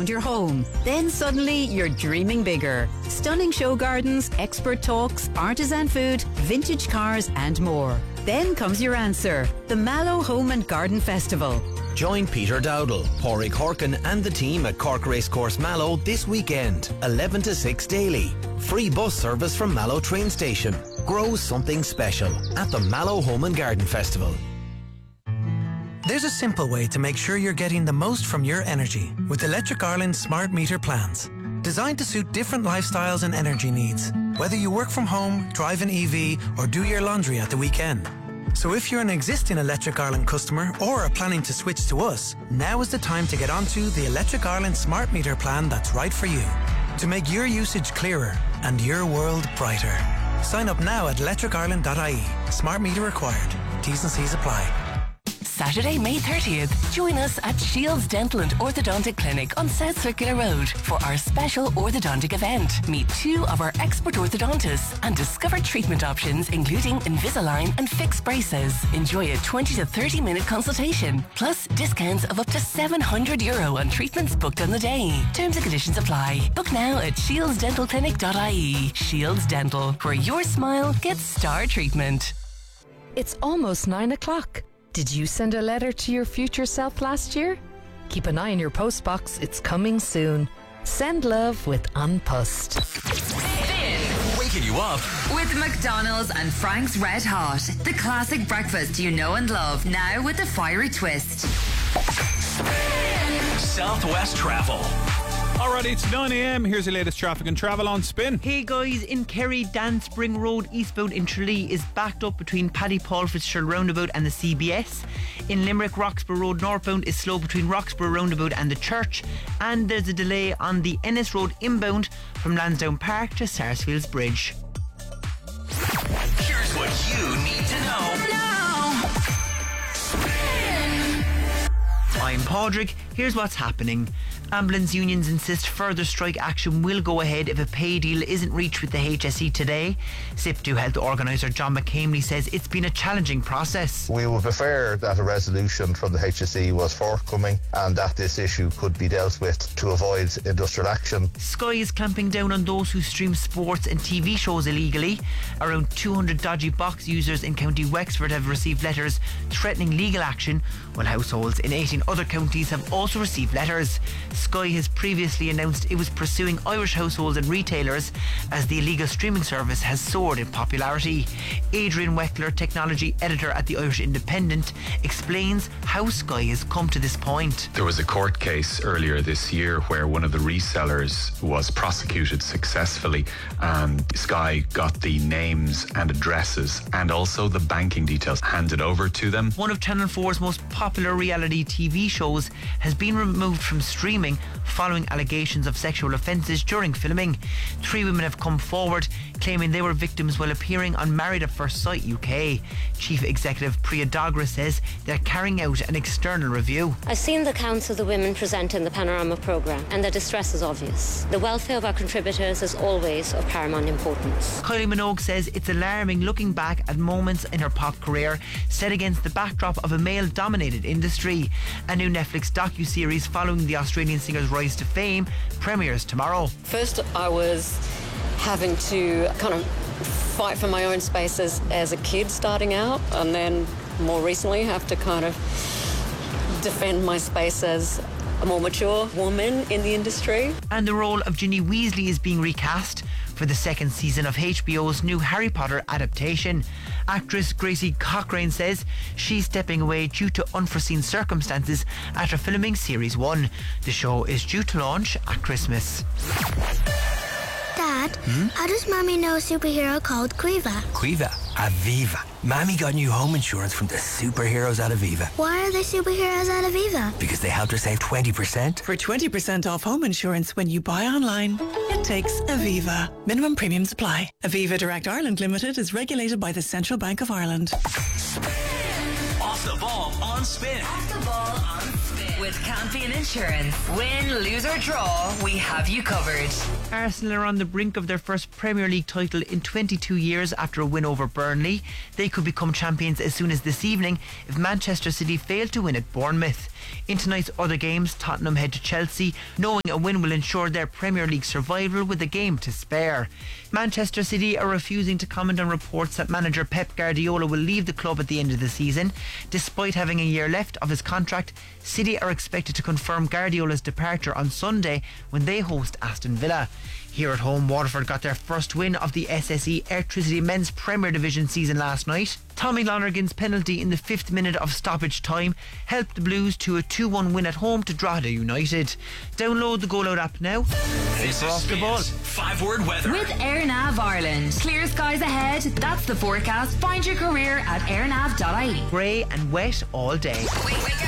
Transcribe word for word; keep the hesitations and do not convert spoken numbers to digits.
around your home. Then suddenly you're dreaming bigger. Stunning show gardens, expert talks, artisan food, vintage cars and more. Then comes your answer, the Mallow Home and Garden Festival. Join Peter Dowdall, Pádraig Horkin and the team at Cork Racecourse Mallow this weekend, eleven to six daily. Free bus service from Mallow train station. Grow something special at the Mallow Home and Garden Festival. There's a simple way to make sure you're getting the most from your energy with Electric Ireland smart meter plans. Designed to suit different lifestyles and energy needs, whether you work from home, drive an E V or do your laundry at the weekend. So if you're an existing Electric Ireland customer or are planning to switch to us, now is the time to get onto the Electric Ireland smart meter plan that's right for you. To make your usage clearer and your world brighter. Sign up now at electric ireland dot I E. Smart meter required. T's and C's apply. Saturday, May thirtieth, join us at Shields Dental and Orthodontic Clinic on South Circular Road for our special orthodontic event. Meet two of our expert orthodontists and discover treatment options including Invisalign and fixed braces. Enjoy a twenty to thirty minute consultation, plus discounts of up to seven hundred euro on treatments booked on the day. Terms and conditions apply. Book now at shields dental clinic dot I E. Shields Dental, where your smile gets star treatment. It's almost nine o'clock. Did you send a letter to your future self last year? Keep an eye on your postbox, it's coming soon. Send love with An Post. Waking you up with McDonald's and Frank's Red Hot. The classic breakfast you know and love, now with a fiery twist. Southwest Travel. Alrighty, it's nine a.m. Here's your latest traffic and travel on Spin. Hey guys, in Kerry, Dan Spring Road eastbound in Tralee is backed up between Paddy Paul Fitzgerald Roundabout and the C B S. In Limerick, Roxborough Road northbound is slow between Roxborough Roundabout and the church. And there's a delay on the Ennis Road inbound from Lansdowne Park to Sarsfields Bridge. Here's what you need to know. No. I'm Pádraig. Here's what's happening. Ambulance unions insist further strike action will go ahead if a pay deal isn't reached with the H S E today. S I P two Health organiser John McCamely says it's been a challenging process. We would prefer that a resolution from the H S E was forthcoming and that this issue could be dealt with to avoid industrial action. Sky is clamping down on those who stream sports and T V shows illegally. Around two hundred dodgy box users in County Wexford have received letters threatening legal action, while households in eighteen other counties have also received letters. Sky has previously announced it was pursuing Irish households and retailers as the illegal streaming service has soared in popularity. Adrian Weckler, technology editor at the Irish Independent, explains how Sky has come to this point. There was a court case earlier this year where one of the resellers was prosecuted successfully, and Sky got the names and addresses and also the banking details handed over to them. One of Channel four's most popular reality T V shows has been removed from streaming following allegations of sexual offences during filming. Three women have come forward claiming they were victims while appearing on Married at First Sight U K. Chief Executive Priya Dogra says they're carrying out an external review. I've seen the accounts of the women present in the Panorama programme and the distress is obvious. The welfare of our contributors is always of paramount importance. Kylie Minogue says it's alarming looking back at moments in her pop career set against the backdrop of a male-dominated industry. A new Netflix docu-series following the Australian singer's rise to fame premieres tomorrow. First I was having to kind of fight for my own space as, as a kid starting out, and then more recently have to kind of defend my space as a more mature woman in the industry. And the role of Ginny Weasley is being recast for the second season of H B O's new Harry Potter adaptation. Actress Gracie Cochrane says she's stepping away due to unforeseen circumstances after filming series one. The show is due to launch at Christmas. Dad, hmm? How does Mommy know a superhero called Quiva? Quiva? Aviva. Mommy got new home insurance from the superheroes at Aviva. Why are they superheroes at Aviva? Because they helped her save twenty percent. For twenty percent off home insurance when you buy online, it takes Aviva. Minimum premiums apply. Aviva Direct Ireland Limited is regulated by the Central Bank of Ireland. Off the ball on Spin. Off the ball on Spin. With Campion Insurance. Win, lose or draw, we have you covered. Arsenal are on the brink of their first Premier League title in twenty-two years after a win over Burnley. They could become champions as soon as this evening if Manchester City fail to win at Bournemouth. In tonight's other games, Tottenham head to Chelsea, knowing a win will ensure their Premier League survival with a game to spare. Manchester City are refusing to comment on reports that manager Pep Guardiola will leave the club at the end of the season. Despite having a year left of his contract, City are expected to confirm Guardiola's departure on Sunday when they host Aston Villa. Here at home, Waterford got their first win of the S S E Electricity Men's Premier Division season last night. Tommy Lonergan's penalty in the fifth minute of stoppage time helped the Blues to a two one win at home to Drogheda United. Download the Go Loud app now. This is off the ball. Five Word Weather. With AirNav Ireland. Clear skies ahead. That's the forecast. Find your career at airnav dot I E. Grey and wet all day.